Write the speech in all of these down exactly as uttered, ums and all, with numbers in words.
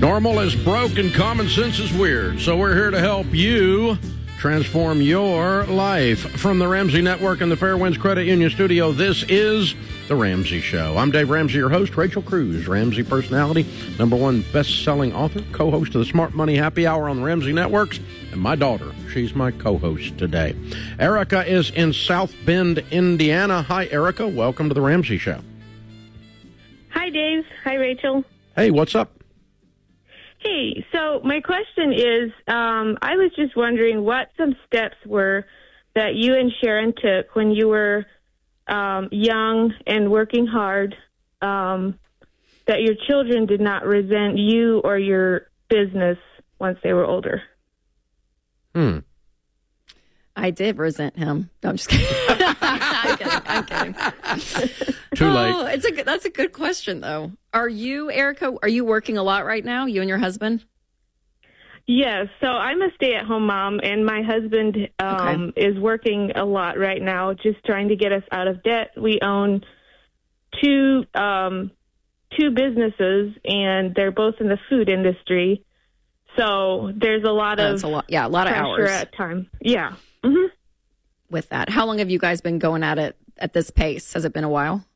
Normal is broke and common sense is weird. So we're here to help you transform your life. From the Ramsey Network and the Fairwinds Credit Union Studio, this is The Ramsey Show. I'm Dave Ramsey, your host. Rachel Cruz, Ramsey personality, number one best-selling author, co-host of the Smart Money Happy Hour on the Ramsey Networks, and my daughter. She's my co-host today. Erica is in South Bend, Indiana. Hi, Erica. Welcome to The Ramsey Show. Hi, Dave. Hi, Rachel. Hey, what's up? Hey, so my question is, um, I was just wondering what some steps were that you and Sharon took when you were um, young and working hard, um, that your children did not resent you or your business once they were older. Hmm. I did resent him. No, I'm just kidding. I'm kidding. I'm kidding. Too late. Oh, it's a good, that's a good question, though. Are you, Erica, are you working a lot right now, you and your husband? Yes. So I'm a stay-at-home mom, and my husband um, okay. is working a lot right now, just trying to get us out of debt. We own two um, two businesses, and they're both in the food industry. So there's a lot oh, of that's a lot, yeah, a lot of pressure hours at time. Yeah. Mm-hmm. With that, how long have you guys been going at it at this pace? Has it been a while?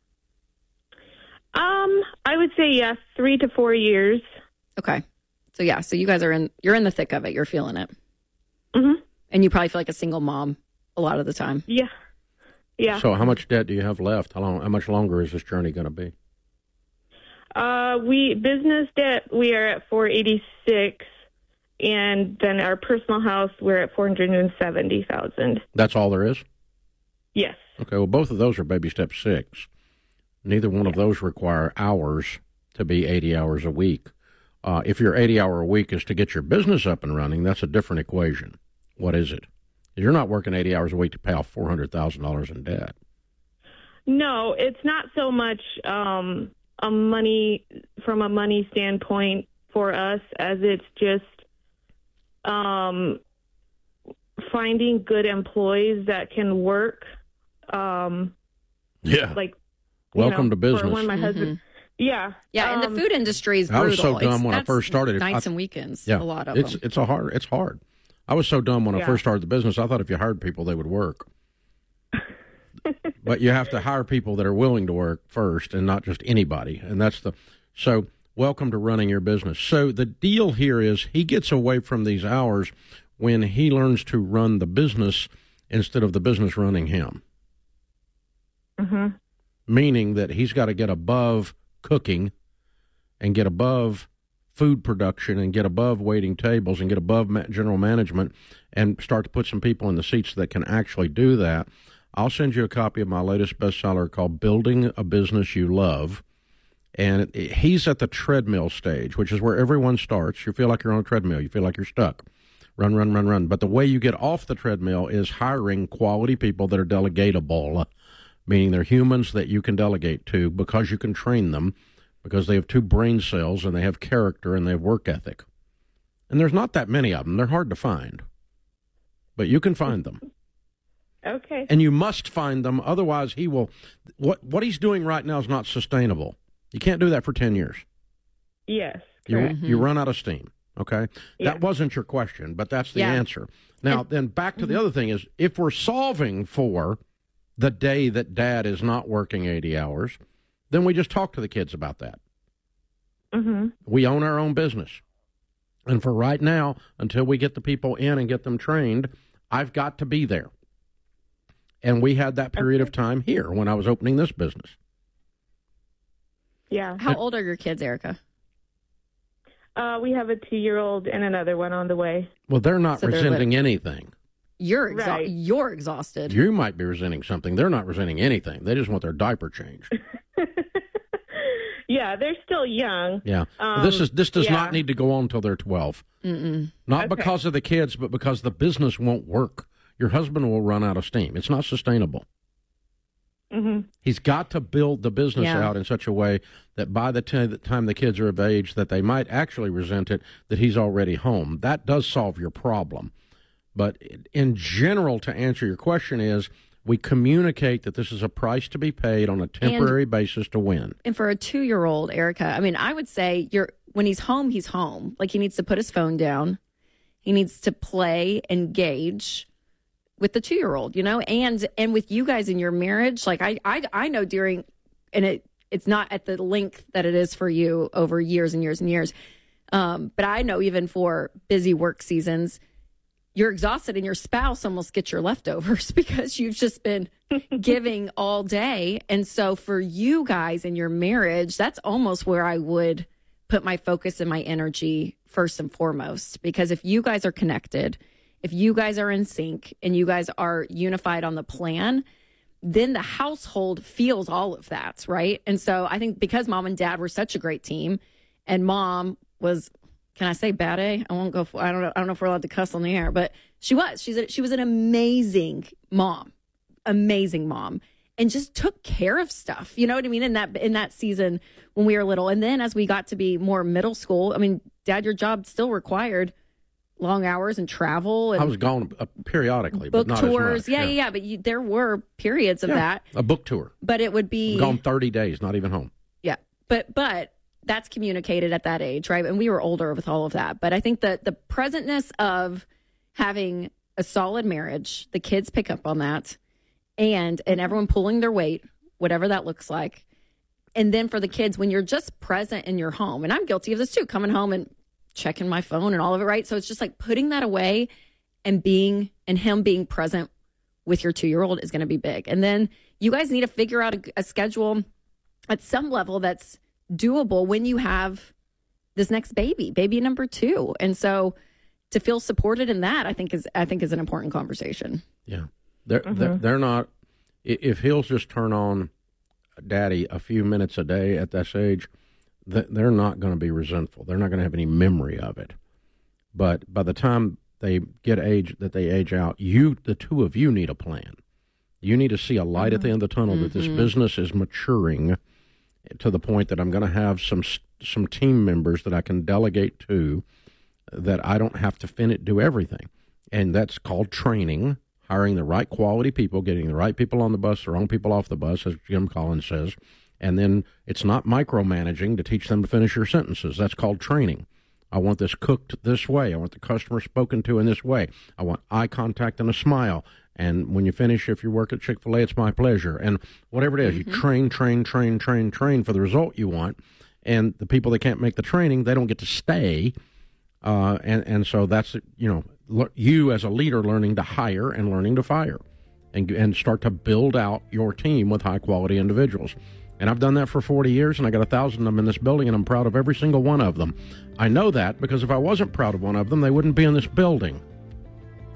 Um, I would say yes, three to four years. Okay, so yeah, so you guys are in, you're in the thick of it. You're feeling it, mm-hmm. and you probably feel like a single mom a lot of the time. Yeah, yeah. So, how much debt do you have left? How long? How much longer is this journey going to be? Uh, we business debt we are at four eighty six. And then our personal house, we're at four hundred seventy thousand. That's all there is? Yes. Okay, well, both of those are baby step six. Neither one of those require hours to be eighty hours a week. Uh, if your eighty hour a week is to get your business up and running, that's a different equation. What is it? You're not working eighty hours a week to pay off four hundred thousand dollars in debt. No, it's not so much um, a money from a money standpoint for us as it's just Um, finding good employees that can work. Um, yeah. Like, welcome you know, to business. For when my husband, mm-hmm. yeah, yeah. um, And the food industry is I brutal. was so dumb it's, when I first started. Nights I, and weekends. Yeah, a lot of it's them. it's a hard. It's hard. I was so dumb when yeah. I first started the business. I thought if you hired people, they would work. But you have to hire people that are willing to work first, and not just anybody. And that's the so. Welcome to running your business. So the deal here is he gets away from these hours when he learns to run the business instead of the business running him. Mm-hmm. Meaning that he's got to get above cooking and get above food production and get above waiting tables and get above ma- general management and start to put some people in the seats that can actually do that. I'll send you a copy of my latest bestseller called Building a Business You Love. And it, it, he's at the treadmill stage, which is where everyone starts. You feel like you're on a treadmill. You feel like you're stuck. Run, run, run, run. But the way you get off the treadmill is hiring quality people that are delegatable, meaning they're humans that you can delegate to because you can train them, because they have two brain cells and they have character and they have work ethic. And there's not that many of them. They're hard to find. But you can find them. Okay. And you must find them. Otherwise, he will. What, what he's doing right now is not sustainable. You can't do that for ten years. Yes. You, correct. you run out of steam. Okay, yeah. That wasn't your question, but that's the yeah. answer. Now, and, then back to mm-hmm. the other thing is, if we're solving for the day that dad is not working eighty hours, then we just talk to the kids about that. Mm-hmm. We own our own business. And for right now, until we get the people in and get them trained, I've got to be there. And we had that period okay. of time here when I was opening this business. Yeah. How old are your kids, Erica? Uh, we have a two-year-old and another one on the way. Well, they're not So they're resenting lit- anything. You're exa- Right. you're exhausted. You might be resenting something. They're not resenting anything. They just want their diaper changed. Yeah, they're still young. Yeah. Um, this is this does yeah. not need to go on until they're twelve. Mm-mm. Not Okay. because of the kids, but because the business won't work. Your husband will run out of steam. It's not sustainable. Mm-hmm. He's got to build the business Yeah. out in such a way that by the t- the time the kids are of age that they might actually resent it, that he's already home. That does solve your problem. But in general, to answer your question is, we communicate that this is a price to be paid on a temporary And- basis to win. And for a two-year-old, Erica, I mean, I would say you're when he's home, he's home. Like, he needs to put his phone down. He needs to play, engage with the two-year-old, you know, and and with you guys in your marriage. Like, I I, I know during, and it it's not at the length that it is for you over years and years and years. Um, but I know even for busy work seasons, you're exhausted and your spouse almost gets your leftovers because you've just been giving all day. And so for you guys in your marriage, that's almost where I would put my focus and my energy first and foremost. Because if you guys are connected, if you guys are in sync and you guys are unified on the plan, then the household feels all of that, right? And so I think because mom and dad were such a great team, and mom was, can I say bad A? I won't go for, I don't know. I don't know if we're allowed to cuss on the air, but she was. She's a, she was an amazing mom, amazing mom, and just took care of stuff. You know what I mean? In that in that season when we were little, and then as we got to be more middle school, I mean, Dad, your job still required long hours and travel. And I was gone uh, periodically, book but not tours. as much. Yeah, yeah, yeah. But you, there were periods of yeah, that. A book tour. But it would be I'm gone thirty days, not even home. Yeah, but but. That's communicated at that age, right? And we were older with all of that. But I think that the presentness of having a solid marriage, the kids pick up on that, and and everyone pulling their weight, whatever that looks like. And then for the kids, when you're just present in your home, and I'm guilty of this too, coming home and checking my phone and all of it, right? So it's just like putting that away and being, and him being present with your two-year-old is going to be big. And then you guys need to figure out a, a schedule at some level that's doable when you have this next baby, baby number two. And so to feel supported in that, I think is, I think is an important conversation. Yeah. They're, Mm-hmm. they're, they're not, if he'll just turn on daddy a few minutes a day at this age, they're not going to be resentful. They're not going to have any memory of it. But by the time they get age, that they age out, you, the two of you need a plan. You need to see a light mm-hmm. at the end of the tunnel mm-hmm. that this business is maturing to the point that I'm going to have some some team members that I can delegate to, that I don't have to fin- do everything. And that's called training, hiring the right quality people, getting the right people on the bus, the wrong people off the bus, as Jim Collins says. And then it's not micromanaging to teach them to finish your sentences. That's called training. I want this cooked this way. I want the customer spoken to in this way. I want eye contact and a smile. And when you finish, if you work at Chick-fil-A, it's my pleasure. And whatever it is, mm-hmm. you train, train, train, train, train for the result you want. And the people that can't make the training, they don't get to stay. Uh, and, and so that's, you know, you as a leader learning to hire and learning to fire and, and start to build out your team with high-quality individuals. And I've done that for forty years, and I got a thousand of them in this building, and I'm proud of every single one of them. I know that because if I wasn't proud of one of them, they wouldn't be in this building.